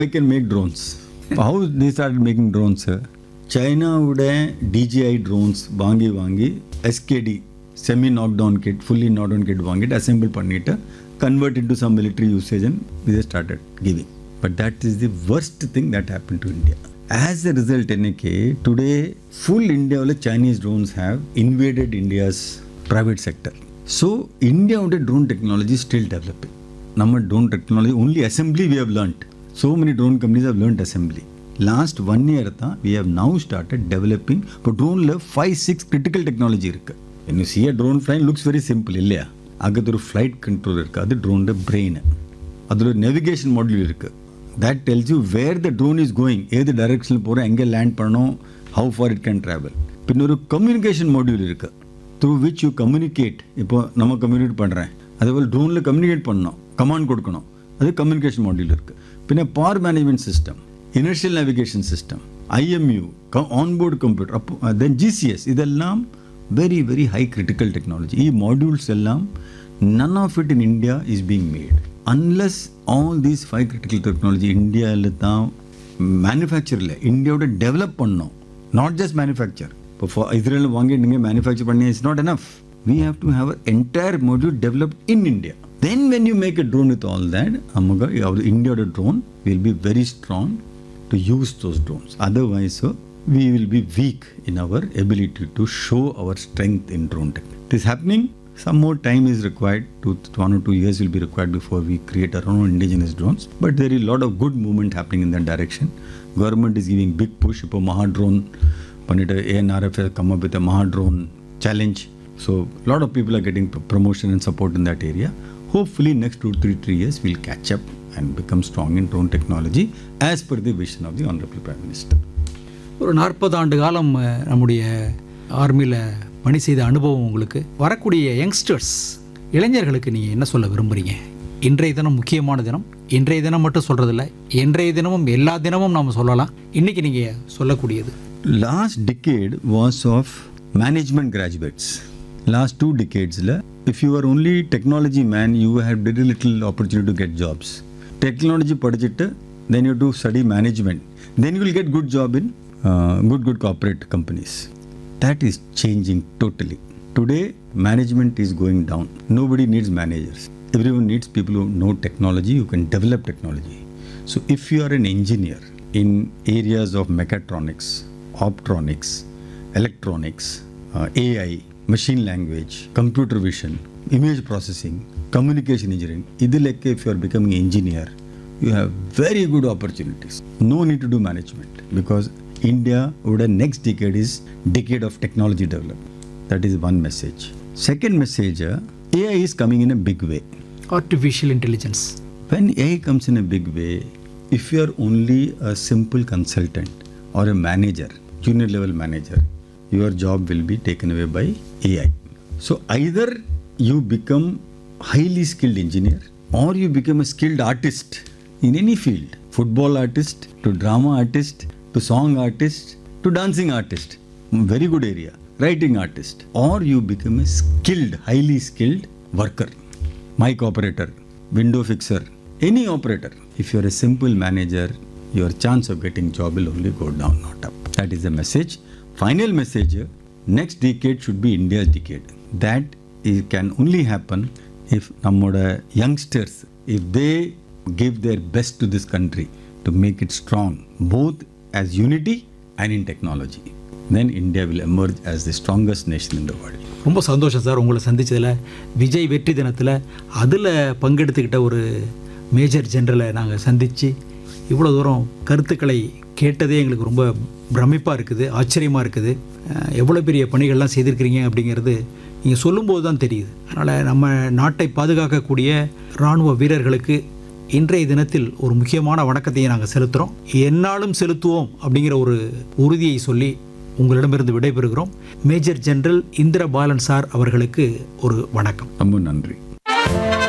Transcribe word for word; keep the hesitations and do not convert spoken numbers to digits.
I can make drones. How they started making drones? China would D J I drones வாங்கி வாங்கி S K D semi knockdown kit, fully knockdown kit வாங்கிட்டு assemble பண்ணிட்டு convert into some military usage and they started giving. But that is the worst thing that happened to India. As a result, N A K, today full India Chinese drones have invaded India's private sector. So India would drone technology is still developing. Our drone technology only assembly we have learnt. So many drone companies have learnt assembly. Last one year tha, we have now started developing. But drone le five six critical technology irukku. When you see a drone flying, looks very simple illaya. Agadhu flight control irukku. Adu drone de brain. Adhu navigation module irukku. That tells you where the drone is going, either direction pora enga land pannom, how far it can travel. Pinnoru communication module irukku, through which you communicate. Ipo nama communicate pandren. Adhu drone le communicate pannom, command kodukano. Adu communication module irukku. Pinna power management system, inertial navigation system, I M U, onboard computer, uh, then G C S. Idellam very very high critical technology. Ee modules ellam none of it in India is being made. Unless all these five critical technology India la manufacture la India would develop panno, not just manufacture. But for Israel wangi ninge manufacture panni is not enough. We have to have an entire module developed in India. Then when you make a drone with all that, amaga our India drone will be very strong to use those drones. Otherwise so we will be weak in our ability to show our strength in drone tech. It is happening. Some more time is required. Two, one or two years will be required before we create our own indigenous drones. But there is a lot of good movement happening in that direction. Government is giving big push. Ipo Maha Drone, Panita A N R F has come up with a Maha Drone challenge. So a lot of people are getting promotion and support in that area. Hopefully next two, three, three years we'll catch up and become strong in drone technology as per the vision of the Honorable Prime Minister. ஒரு நாற்பது ஆண்டு காலம் நம்முடைய ஆர்மியில் பணி செய்த அனுபவம் உங்களுக்கு, வரக்கூடிய யங்ஸ்டர்ஸ் இளைஞர்களுக்கு நீங்கள் என்ன சொல்ல விரும்புகிறீங்க? இன்றைய தினம் முக்கியமான தினம். இன்றைய தினம் மட்டும் சொல்கிறதில்ல, இன்றைய தினமும் எல்லா தினமும் நாம் சொல்லலாம். இன்றைக்கி நீங்கள் சொல்லக்கூடியது. Last decade was of management graduates. Last two decades, if you are only technology man, you have very little opportunity to get jobs. Technology padichittu, then you do study management. Then you will get good job in uh, good good corporate companies. That is changing totally. Today, management is going down. Nobody needs managers. Everyone needs people who know technology, who can develop technology. So if you are an engineer in areas of mechatronics, optronics, electronics, uh, A I, machine language, computer vision, image processing, communication engineering, idileke if you are becoming engineer, you have very good opportunities. No need to do management because India would have next decade is decade of technology development. That is one message. Second message, A I is coming in a big way. Artificial intelligence. When A I comes in a big way, if you are only a simple consultant or a manager, junior level manager, your job will be taken away by A I. So either you become highly skilled engineer or you become a skilled artist in any field, football artist to drama artist to song artist to dancing artist, very good area, writing artist, or you become a skilled, highly skilled worker, mic operator, window fixer, any operator. If you are a simple manager, your chance of getting job will only go down, not up. That is the message. Final message, next decade should be India's decade. That is, can only happen if nammoda youngsters, if they give their best to this country to make it strong, both as unity and in technology. Then India will emerge as the strongest nation in the world. ரொம்ப சந்தோஷம் sir உங்களை சந்திச்சதில். விஜய் வெற்றி தினத்தில் அதில் பங்கெடுத்துக்கிட்ட ஒரு major ஜெனரலை நாங்கள் சந்தித்து இவ்வளோ தூரம் கருத்துக்களை கேட்டதே எங்களுக்கு ரொம்ப பிரமிப்பாக இருக்குது, ஆச்சரியமாக இருக்குது. எவ்வளோ பெரிய பணிகள்லாம் செய்திருக்கிறீங்க அப்படிங்கிறது நீங்கள் சொல்லும்போது தான் தெரியுது. அதனால் நம்ம நாட்டை பாதுகாக்கக்கூடிய இராணுவ வீரர்களுக்கு இன்றைய தினத்தில் ஒரு முக்கியமான வணக்கத்தையும் நாங்கள் செலுத்துகிறோம். என்னாலும் செலுத்துவோம் அப்படிங்கிற ஒரு உறுதியை சொல்லி உங்களிடமிருந்து விடைபெறுகிறோம். மேஜர் ஜெனரல் இந்திர பாலன் சார் அவர்களுக்கு ஒரு வணக்கம். ரொம்ப நன்றி.